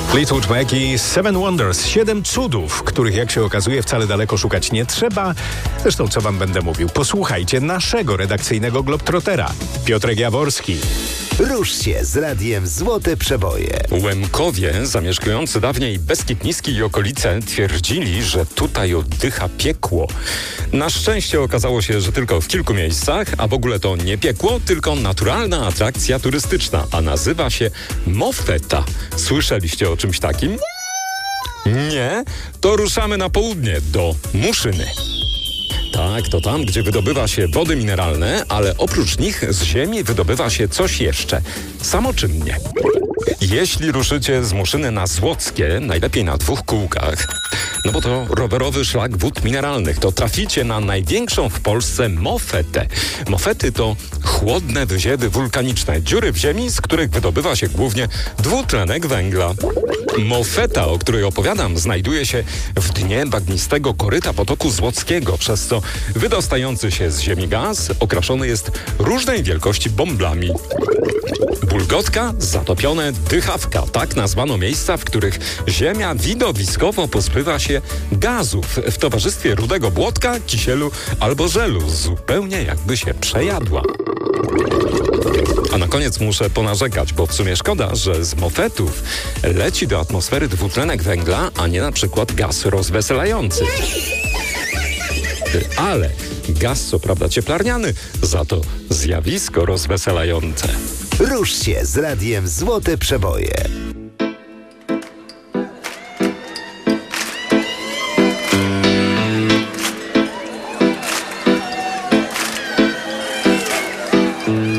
Fleetwood Mac i Seven Wonders. 7 cudów, których jak się okazuje wcale daleko szukać nie trzeba. Zresztą co wam będę mówił? Posłuchajcie naszego redakcyjnego globtrotera. Piotrek Jaworski. Rusz się z radiem Złote Przeboje. Łemkowie, zamieszkujący dawniej Beskid Niski i okolice, twierdzili, że tutaj oddycha piekło. Na szczęście okazało się, że tylko w kilku miejscach, a w ogóle to nie piekło, tylko naturalna atrakcja turystyczna, a nazywa się Mofeta. Słyszeliście o czymś takim? Nie? To ruszamy na południe, do Muszyny. Tak, to tam, gdzie wydobywa się wody mineralne, ale oprócz nich z ziemi wydobywa się coś jeszcze. Samoczynnie. Jeśli ruszycie z Muszyny na Złockie, najlepiej na 2 kółkach, no bo to rowerowy szlak wód mineralnych, to traficie na największą w Polsce mofetę. Mofety to chłodne wyziewy wulkaniczne, dziury w ziemi, z których wydobywa się głównie dwutlenek węgla. Mofeta, o której opowiadam, znajduje się w dnie bagnistego koryta potoku Złockiego, przez co wydostający się z ziemi gaz okraszony jest różnej wielkości bąblami. Bulgotka, zatopione dychawka. Tak nazwano miejsca, w których ziemia widowiskowo pozbywa się gazów w towarzystwie rudego błotka, kisielu albo żelu, zupełnie jakby się przejadła. A na koniec muszę ponarzekać, bo w sumie szkoda, że z mofetów leci do atmosfery dwutlenek węgla, a nie na przykład gaz rozweselający. Ale gaz co prawda cieplarniany, za to zjawisko rozweselające. Rusz się z radiem Złote Przeboje.